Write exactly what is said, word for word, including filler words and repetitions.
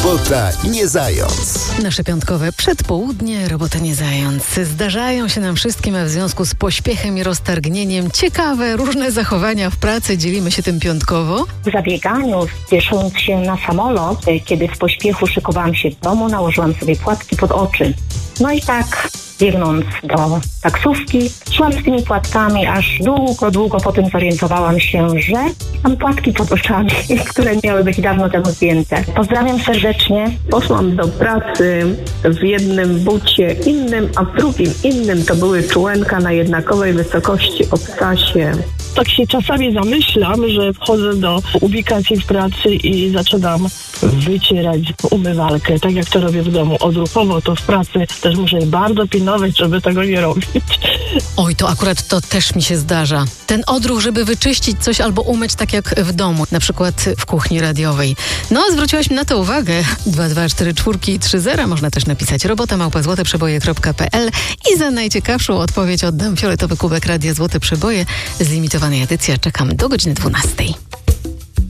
Robota nie zając. Nasze piątkowe przedpołudnie, robota nie zając. Zdarzają się nam wszystkim, a w związku z pośpiechem i roztargnieniem ciekawe, różne zachowania w pracy. Dzielimy się tym piątkowo. W zabieganiu, spiesząc się na samolot, kiedy w pośpiechu szykowałam się do domu, nałożyłam sobie płatki pod oczy. No i tak, biegnąc do taksówki, szłam z tymi płatkami, aż długo, długo potem zorientowałam się, że mam płatki pod oczami, które miały być dawno temu zdjęte. Pozdrawiam serdecznie. Poszłam do pracy w jednym bucie innym, a w drugim innym. To były czułenka na jednakowej wysokości obcasie. Tak się czasami zamyślam, że wchodzę do ubikacji w pracy i zaczynam wycierać umywalkę, tak jak to robię w domu odruchowo, to w pracy też muszę bardzo pilnować, żeby tego nie robić. Oj, to akurat to też mi się zdarza. Ten odruch, żeby wyczyścić coś albo umyć tak jak w domu, na przykład w kuchni radiowej. No, zwróciłaś mi na to uwagę. dwa dwa cztery cztery trzy zero. Można też napisać robota małpa złote przeboje kropka p l i za najciekawszą odpowiedź oddam fioletowy kubek Radia Złote Przeboje z limitowanej edycji. Czekam do godziny dwunastej.